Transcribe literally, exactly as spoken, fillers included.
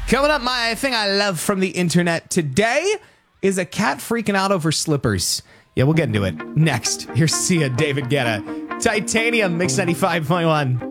Coming up, my thing I love from the internet today is a cat freaking out over slippers. Yeah, we'll get into it next. Here's Sia, David Guetta. Titanium, Mix ninety-five point one.